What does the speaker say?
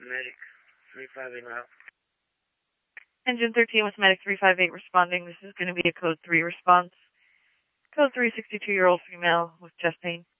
Medic 358 now. Engine 13 with Medic 358 responding. This is going to be a code 3 response. Code 3, 62-year-old female with chest pain.